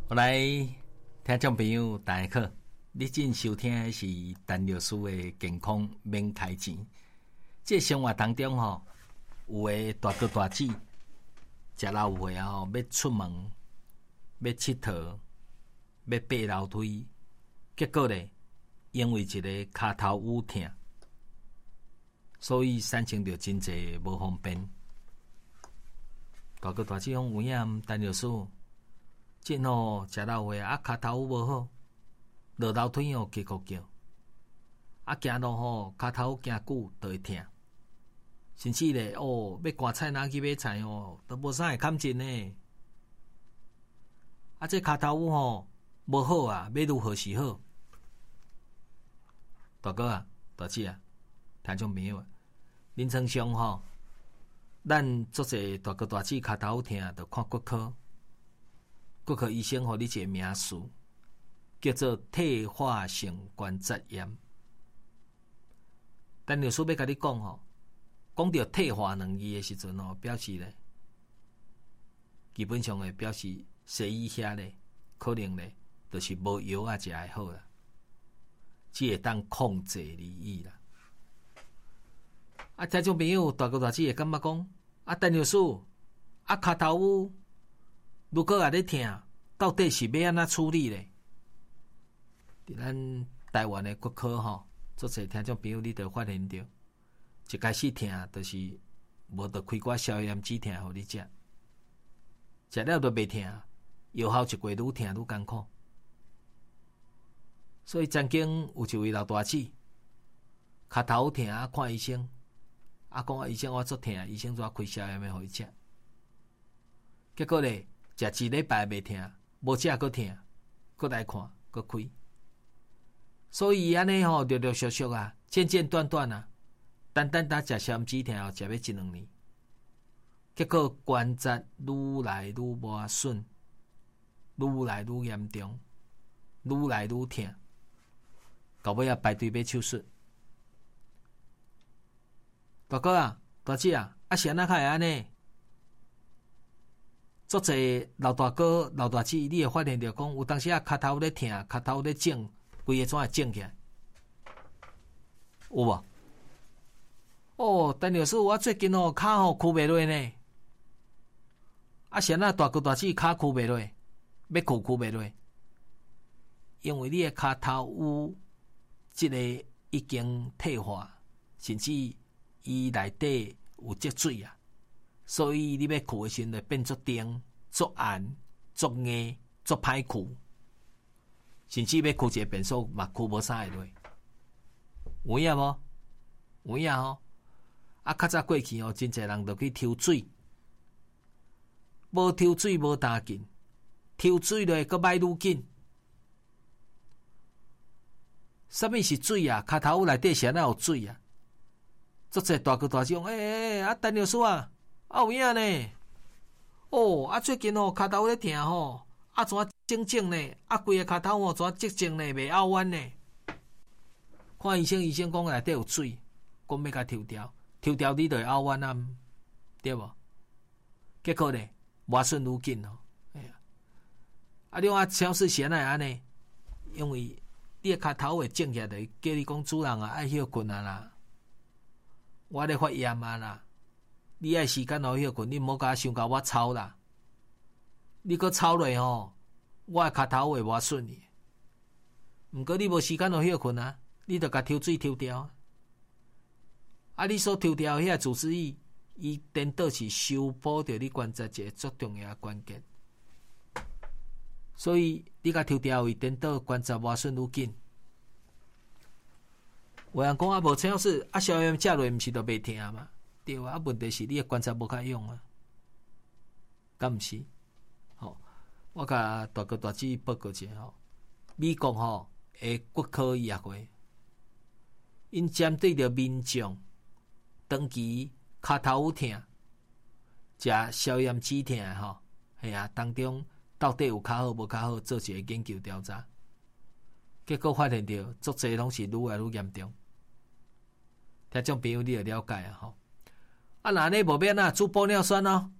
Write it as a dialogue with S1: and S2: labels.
S1: 我来听众朋友大家好，你正收听的是陈律师的健康免开钱。这生活当中有的大哥大姐食老岁要出门，要佚佗，要爬楼梯，结果咧，因为一个脚头有痛，所以产生着真济无方便。大哥大姐讲有影，陈律师。真食老岁脚头无好，落楼梯气哭叫，行路脚头行久就会痛，甚至咧要赶菜篮去买菜都无啥会堪真呢。这脚头无好啊，要如何是好？大哥啊，大姐啊，听众朋友啊，临床上咱做者大哥大姐脚头痛，就看骨科。骨科医生给你一个名词，叫做退化性关节炎。但律师要跟你讲讲到退化两字的时阵表示咧，基本上会表示西医遐咧，可能咧就是无药啊食会好啦，只会当控制而已啦。听众朋友大哥大姐会感觉讲，但律师脚头有。如果咧痛，到底是要安怎处理咧？伫咱台湾的骨科做者听众朋友，你就发现到，一开始痛就是无得开寡消炎止痛互你食，食了就袂痛，药效一过愈痛愈艰苦。所以曾经有一位老大姐，脚头痛看医生，讲医生我足痛，医生怎开消炎的互伊食？结果咧。食一礼拜袂痛，无食佫痛，佫来看佫开，所以安尼陆陆续续间间断断单食消炎止痛食要1-2年，结果关节愈来愈磨损，愈来愈严重，愈来愈痛，到尾排队要手术。大哥啊，大姐啊，是安怎会安尼？做者老大哥、老大姐，你会发现到讲，有当时脚头咧痛，脚头咧肿，规个怎会肿起来？有无？陈律师，我最近脚跍袂落呢。是安那大哥大姐脚跍袂落，要跍袂落，因为你的脚头有即个已经退化，甚至伊内底有积水啊。所以你要跍的时候就变作钉、作硬、作硬、作歹跍，甚至要跍一个变数嘛跍无啥会落。有影无？有影较早过去真侪人就去抽水，无抽水无打紧，抽水落佫歹愈紧。什么是水啊？脚头内底是安那有水啊？做者大哥大姐讲，陈律师啊！有影呢？最近脚头咧痛怎整整呢？规个脚头怎积整呢？袂拗弯呢？看医生，医生讲内底有水，讲要甲抽掉，抽掉你就会拗弯啊，对无？结果咧，磨损愈紧你讲超市是安怎安尼？因为你的脚头会整起来，叫你讲主人爱休困啦，我咧发炎啦。你爱时间休困，你莫甲想甲我操啦！你搁操落我的脚头会磨损去。毋过你无时间休困你着甲抽水抽掉。你所抽掉遐组织液，伊颠倒是修补着你关节一个最重要的关键。所以你甲抽掉，伊颠倒关节磨损愈紧。有人讲无陈老师消炎食落毋是着袂痛嘛？对问题是你的关节无较用敢毋是？我甲大哥大姐报告一下美国的骨科医学会，因针对着民众长期脚头有痛，食消炎止痛当中到底有较好无较好，做一个研究调查，结果发现到足侪拢是愈来愈严重。听众朋友，你就了解若安尼无变煮玻尿酸